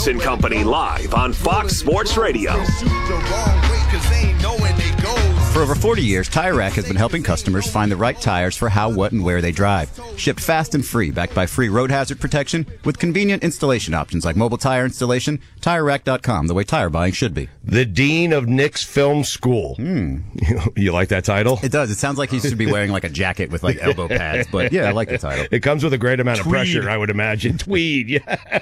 Ross and Company live on Fox Sports Radio. For over 40 years, Tire Rack has been helping customers find the right tires for how, what, and where they drive. Shipped fast and free, backed by free road hazard protection with convenient installation options like mobile tire installation. TireRack.com, the way tire buying should be. The Dean of Nick's Film School. You like that title? It does. It sounds like he should be wearing like a jacket with like elbow pads, but yeah, I like the title. It comes with a great amount of pressure, I would imagine. Tweed, yeah.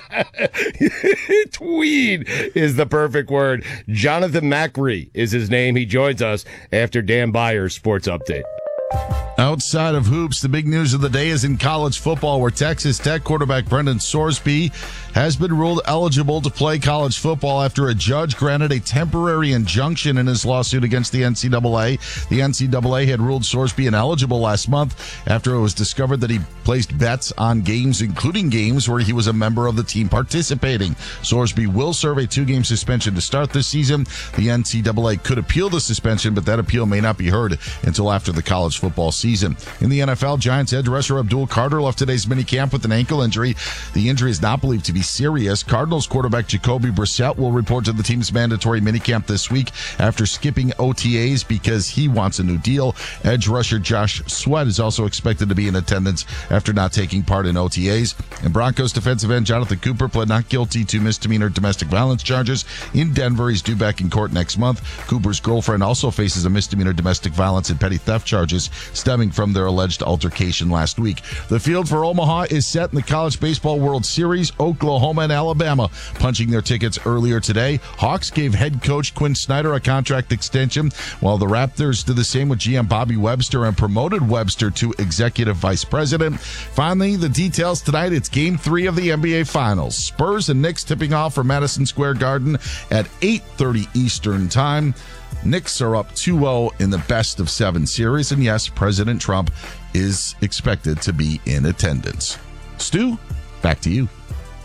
Tweed is the perfect word. Jonathan Macri is his name. He joins us after Dan Byers' Sports Update. Outside of hoops, the big news of the day is in college football, where Texas Tech quarterback Brendan Sorsby has been ruled eligible to play college football after a judge granted a temporary injunction in his lawsuit against the NCAA. The NCAA had ruled Sorsby ineligible last month after it was discovered that he placed bets on games, including games where he was a member of the team participating. Sorsby will serve a 2-game suspension to start this season. The NCAA could appeal the suspension, but that appeal may not be heard until after the college football season. In the NFL, Giants edge rusher Abdul Carter left today's minicamp with an ankle injury. The injury is not believed to be serious. Cardinals quarterback Jacoby Brissett will report to the team's mandatory minicamp this week after skipping OTAs because he wants a new deal. Edge rusher Josh Sweat is also expected to be in attendance after not taking part in OTAs. And Broncos defensive end Jonathan Cooper pled not guilty to misdemeanor domestic violence charges in Denver. He's due back in court next month. Cooper's girlfriend also faces a misdemeanor domestic violence and petty theft charges stemming from their alleged altercation last week. The field for Omaha is set in the College Baseball World Series. Oklahoma and Alabama punching their tickets earlier today. Hawks gave head coach Quinn Snyder a contract extension, while the Raptors did the same with GM Bobby Webster and promoted Webster to executive vice president. Finally, the details tonight. It's Game 3 of the NBA Finals. Spurs and Knicks tipping off from Madison Square Garden at 8:30 Eastern Time. Knicks are up 2-0 in the best-of-7 series, and yes, President Trump is expected to be in attendance. Stu, back to you.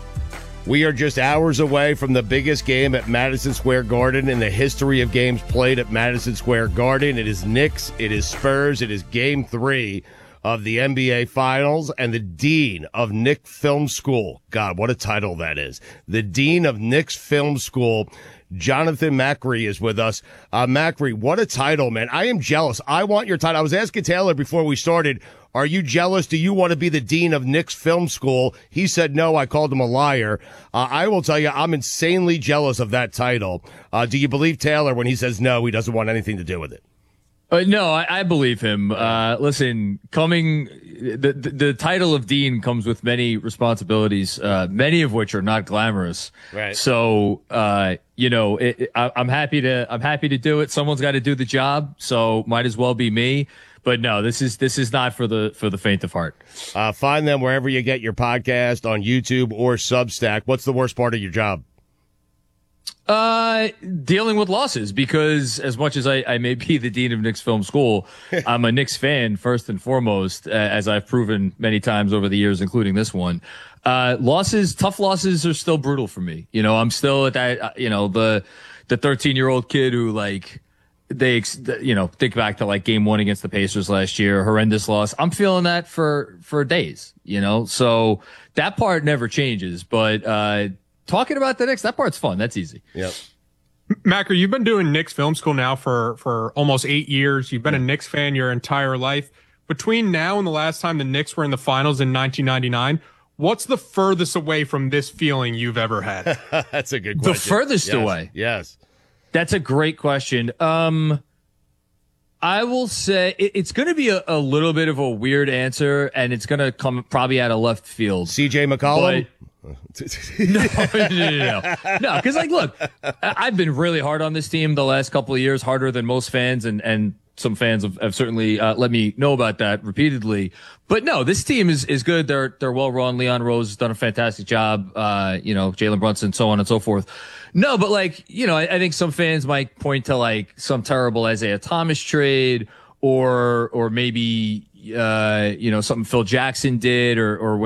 We are just hours away from the biggest game at Madison Square Garden in the history of games played at Madison Square Garden. It is Knicks, it is Spurs, it is Game 3 of the NBA Finals, and the Dean of Knicks Film School. God, what a title that is. The Dean of Knicks Film School, Jonathan Macri, is with us. Macri, what a title, man. I am jealous. I want your title. I was asking Taylor before we started, are you jealous? Do you want to be the Dean of Knicks Film School? He said no. I called him a liar. I will tell you, I'm insanely jealous of that title. Do you believe Taylor when he says no, he doesn't want anything to do with it? No, I believe him. Listen, the title of dean comes with many responsibilities, many of which are not glamorous. Right. So, I'm happy to do it. Someone's got to do the job, so might as well be me. But no, this is not for the faint of heart. Find them wherever you get your podcast, on YouTube or Substack. What's the worst part of your job? Dealing with losses, because as much as I may be the Dean of Knicks Film School, I'm a Knicks fan first and foremost, as I've proven many times over the years, including this one. Tough losses are still brutal for me. I'm still at that, the 13-year-old kid who think back to like game 1 against the Pacers last year, horrendous loss. I'm feeling that for days, so that part never changes, but, talking about the Knicks, that part's fun. That's easy. Yep. Macri, you've been doing Knicks Film School now for almost 8 years. You've been a Knicks fan your entire life. Between now and the last time the Knicks were in the finals in 1999, what's the furthest away from this feeling you've ever had? That's a good question. The furthest away? Yes. That's a great question. I will say it's going to be a little bit of a weird answer, and it's going to come probably out of left field. CJ McCollum? No, because look, I've been really hard on this team the last couple of years, harder than most fans, and some fans have certainly let me know about that repeatedly. But no, this team is good. They're well run. Leon Rose has done a fantastic job. Jalen Brunson, so on and so forth. No, but I think some fans might point to some terrible Isaiah Thomas trade, or maybe something Phil Jackson did, or